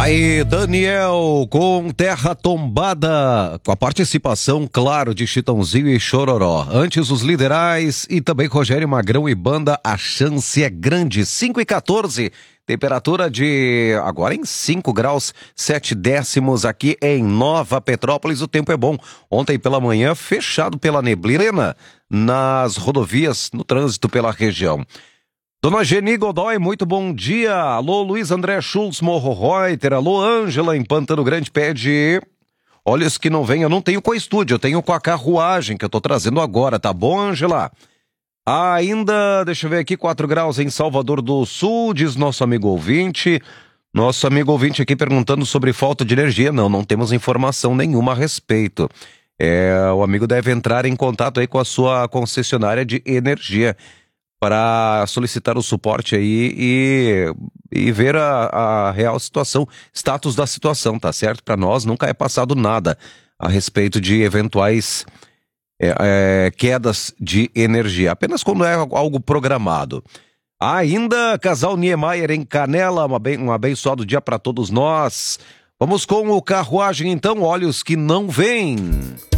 Aí, Daniel, com Terra Tombada, com a participação, claro, de Chitãozinho e Chororó. Antes, os Liderais e também Rogério Magrão e Banda, A Chance é Grande. 5:14, temperatura de, agora em 5 graus, 7 décimos aqui em Nova Petrópolis. O tempo é bom. Ontem pela manhã, fechado pela neblina nas rodovias, no trânsito pela região. Dona Geni Godoy, muito bom dia. Alô, Luiz André Schultz, Morro Reuter. Alô, Ângela, em Pantano Grande, pede... Olhos que não vem, eu não tenho com a estúdio, eu tenho com a carruagem que eu tô trazendo agora, tá bom, Ângela? Ainda, deixa eu ver aqui, 4 graus em Salvador do Sul, diz nosso amigo ouvinte. Nosso amigo ouvinte aqui perguntando sobre falta de energia. Não temos informação nenhuma a respeito. O amigo deve entrar em contato aí com a sua concessionária de energia para solicitar o suporte aí e ver a real situação, status da situação, tá certo? Para nós nunca é passado nada a respeito de eventuais quedas de energia, apenas quando é algo programado. Ainda, casal Niemeyer em Canela, um abençoado dia para todos nós. Vamos com o carruagem então, olhos que não vêm.